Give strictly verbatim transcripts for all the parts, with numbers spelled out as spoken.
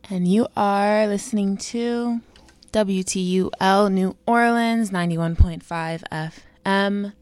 And you are listening to W T U L New Orleans ninety-one point five F M.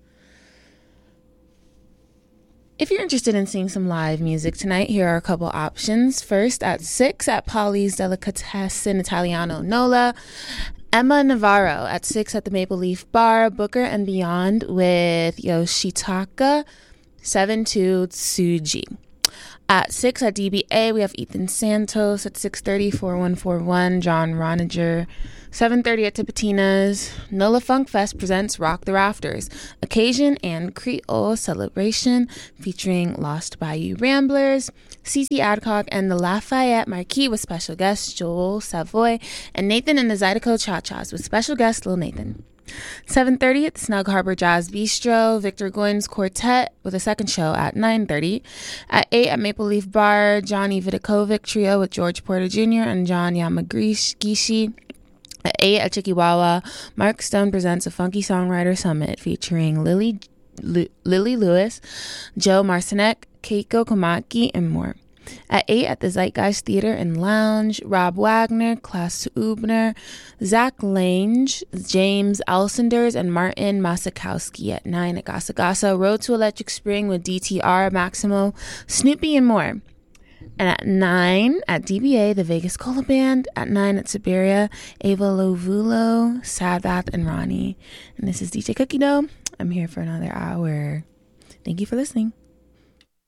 If you're interested in seeing some live music tonight, here are a couple options. First, at six at Polly's Delicatessen Italiano Nola. Emma Navarro at six at the Maple Leaf Bar. Booker and Beyond with Yoshitaka seven two Tsuji. At six at D B A, we have Ethan Santos. At six thirty, four one four one, John Roninger. seven thirty at Tipitina's. Nola Funk Fest presents Rock the Rafters, Occasion and Creole Celebration featuring Lost Bayou Ramblers, Cece Adcock, and the Lafayette Marquis with special guests Joel Savoy and Nathan and the Zydeco Cha-Chas with special guest Lil Nathan. seven thirty at the Snug Harbor Jazz Bistro, Victor Goins Quartet with a second show at nine thirty. At eight at Maple Leaf Bar, Johnny Vidakovic Trio with George Porter Junior and John Yamagishi. At eight at Chikiwawa, Mark Stone presents a Funky Songwriter Summit featuring Lily, L- Lily Lewis, Joe Marcinek, Keiko Komaki, and more. At eight at the Zeitgeist Theater and Lounge, Rob Wagner, Klaas Ubner, Zach Lange, James Alcinders, and Martin Masakowski. At nine at Gasa Gasa, Road to Electric Spring with D T R, Maximo, Snoopy, and more. And at nine at D B A, the Vegas Cola Band. At nine at Siberia, Ava Lovulo, Sadbath, and Ronnie. And this is D J Cookie Dough. I'm here for another hour. Thank you for listening.